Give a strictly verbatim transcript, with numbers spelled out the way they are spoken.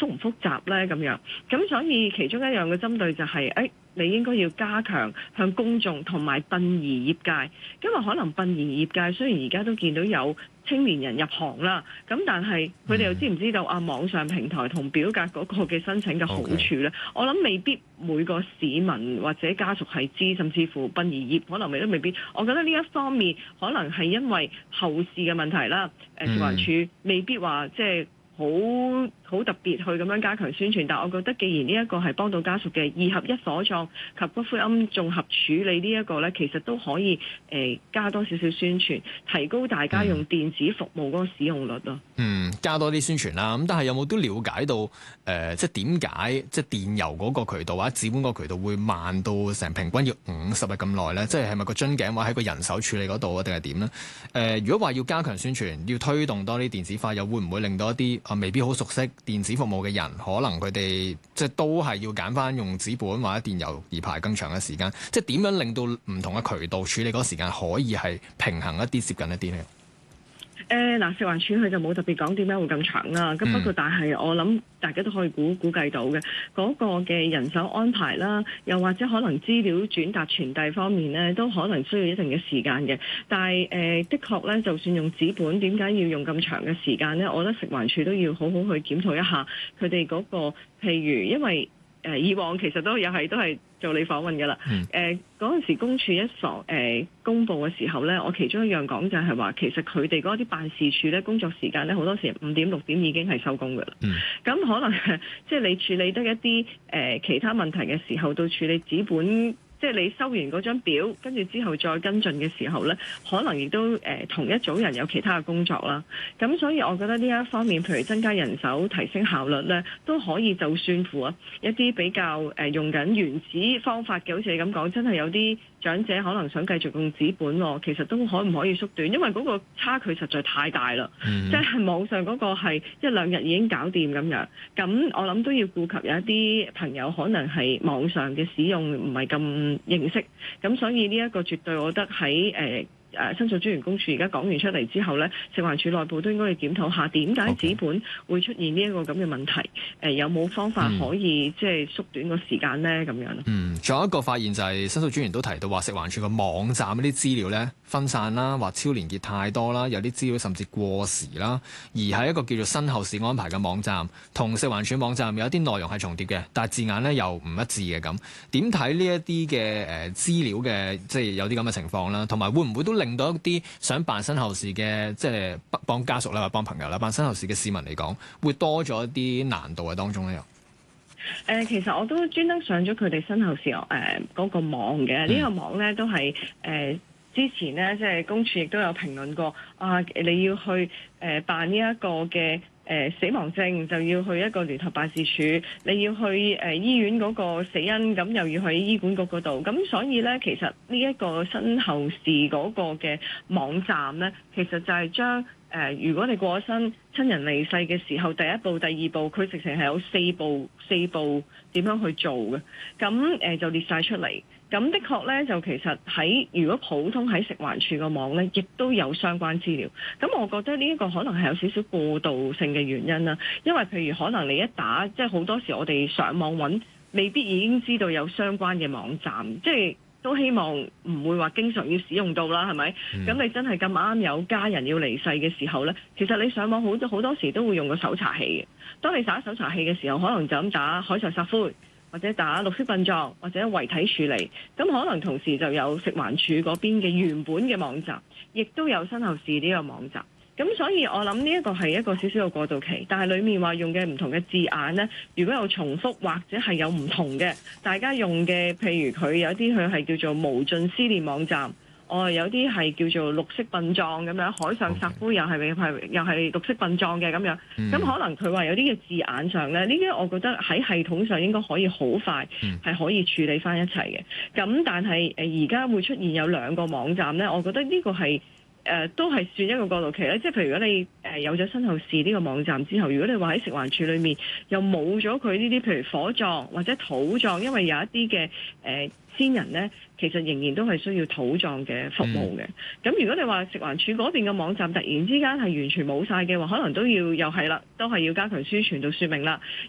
複唔複雜咧咁樣。咁所以其中一樣嘅針對就係、是、誒。哎你應該要加強向公眾同埋殯儀業界，因為可能殯儀業界雖然而家都見到有青年人入行啦，咁但係佢哋又知唔知道啊網上平台同表格嗰個嘅申請嘅好處呢？ Okay. 我諗未必每個市民或者家屬係知，甚至乎殯儀業可能未都未必。我覺得呢一方面可能係因為後事嘅問題啦，誒食環署未必話即係好好特別去咁樣加強宣傳，但我覺得既然呢一個係幫到家屬嘅二合一火葬及骨灰龕綜合處理呢一個呢，其實都可以誒、呃、加多少少宣傳，提高大家用電子服務嗰個使用率咯。嗯， 加多啲宣傳啦。咁但係有冇都了解到誒、呃，即係點解即係電郵嗰個渠道或者紙本嗰個渠道會慢到成平均要五十日咁耐呢？即係係咪個樽頸或喺個人手處理嗰度啊，定係點呢？誒、呃，如果話要加強宣傳，要推動多啲電子化，又會唔會令到一啲啊未必好熟悉電子服務嘅人，可能佢哋即係都係要揀翻用紙本或者電郵而排更長嘅時間，即係點樣令到唔同嘅渠道處理嗰個時間可以係平衡一啲、接近一啲呢？ 誒嗱、呃，食環署佢就冇特別講點解會咁長啦。咁、嗯、不過但係我諗大家都可以估估計到嘅嗰、嗰個嘅人手安排啦，又或者可能資料轉達傳遞方面呢，都可能需要一定嘅時間嘅。但係誒、呃，的確呢，就算用紙本，點解要用咁長嘅時間呢？我覺得食環署都要好好去檢討一下佢哋嗰個，譬如因為誒、呃、以往其實都又係都係做你訪問㗎啦。誒嗰陣時公署一所誒、呃、公佈嘅時候咧，我其中一樣講就係話，其實佢哋嗰啲辦事處咧工作時間咧好多時五點六點已經係收工㗎啦。咁、嗯、可能即係你處理得一啲誒、呃、其他問題嘅時候，到處理紙本。即係你收完嗰張表，跟住之後再跟進嘅時候呢，可能亦都誒、呃、同一組人有其他嘅工作啦。咁所以我覺得呢一方面，譬如增加人手、提升效率呢，都可以就算乎啊一啲比較誒、呃、用緊原子方法嘅，好似你咁講，真係有啲長者可能想繼續用紙本喎，其實都可唔可以縮短？因為嗰個差距實在太大啦。Mm hmm. 即係網上嗰個係一兩日已經搞掂咁樣。咁我諗都要顧及有一啲朋友可能係網上嘅使用唔係咁認識，咁所以呢一個絕對我覺得喺誒誒申訴專員公署而家講完出嚟之後呢，食環署內部都應該要檢討下點解紙本會出現呢一個咁嘅問題，誒 Okay.、呃、有冇方法可以、嗯、即係縮短個時間呢？咁樣。 嗯，仲有一個發現就係申訴專員都提到話，食環署個網站嗰啲資料呢分散啦，或超連結太多啦，有啲資料甚至過時啦，而喺一個叫做身後事安排嘅網站，同食環署網站有啲內容係重疊嘅，但係字眼呢又唔一致嘅咁。點睇呢一啲嘅誒資料嘅，即係有啲咁嘅情況啦，同埋會唔會都令到一啲想辦身後事嘅，即係幫家屬啦、或幫朋友啦、辦身後事嘅市民嚟講，會多咗一啲難度喺當中咧？又誒、 呃，其實我都專登上咗佢哋身後事誒嗰、呃那個網嘅，呢、嗯、個網咧都係誒、呃、之前咧即係公署亦都有評論過啊，你要去誒、呃、辦呢一個嘅。誒、呃、死亡證就要去一個聯合辦事處，你要去誒、呃、醫院嗰個死因，咁又要去醫管局嗰度，咁所以呢，其實呢一個身後事嗰個嘅網站呢，其實就係將誒如果你過咗身親人離世嘅時候，第一步、第二步，佢直情係有四步四步點樣去做嘅，咁誒、呃、就列晒出嚟。咁的確咧，就其實喺如果普通喺食環署個網咧，亦都有相關資料。咁我覺得呢一個可能係有少少過渡性嘅原因啦。因為譬如可能你一打，即係好多時我哋上網揾，未必已經知道有相關嘅網站，即係都希望唔會話經常要使用到啦，係咪？咁、嗯、你真係咁啱有家人要離世嘅時候咧，其實你上網好多好多時都會用個搜查器嘅。當你打搜查器嘅時候，可能就咁打海上撒灰，或者打綠色殯葬，或者遺體處理，咁可能同時就有食環署嗰邊嘅原本嘅網站，亦都有身後事呢個網站。咁所以我諗呢一個係一個少少嘅過渡期，但係裡面話用嘅唔同嘅字眼呢，如果有重複或者係有唔同嘅，大家用嘅，譬如佢有啲佢係叫做無盡思念網站。哦，有啲係叫做綠色殯葬咁樣，海上撒灰又係係又係綠色殯葬嘅咁樣。咁、嗯、可能佢話有啲嘅字眼上咧，呢啲我覺得喺系統上應該可以好快係可以處理翻一齊嘅。咁但係誒而家會出現有兩個網站咧，我覺得呢個係誒、呃、都係算一個過渡期咧。即係譬如如果你誒有咗身後事呢個網站之後，如果你話喺食環署裏面又冇咗佢呢啲，譬如火葬或者土葬，因為有一啲嘅誒先人咧。其實仍然都係需要土葬嘅服務嘅。咁、嗯、如果你話食環署嗰邊嘅網站突然之間係完全冇晒嘅話，可能都要又係啦，都係要加強宣傳到説明啦。